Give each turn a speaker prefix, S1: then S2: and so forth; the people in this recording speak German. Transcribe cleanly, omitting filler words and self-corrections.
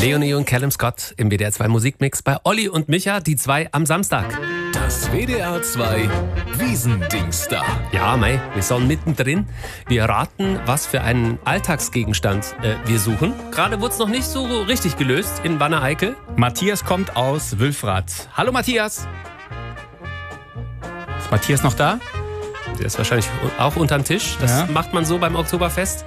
S1: Leonie und Callum Scott im WDR 2 Musikmix bei Olli und Micha, die 2 am Samstag.
S2: Das WDR 2 Wiesendingsda.
S1: Ja, mei, wir sollen mittendrin. Wir raten, was für einen Alltagsgegenstand wir suchen. Gerade wurde es noch nicht so richtig gelöst in Wanne-Eickel.
S3: Matthias kommt aus Wülfrath. Hallo Matthias. Ist Matthias noch da?
S1: Der ist wahrscheinlich auch unterm Tisch. Das macht man so beim Oktoberfest.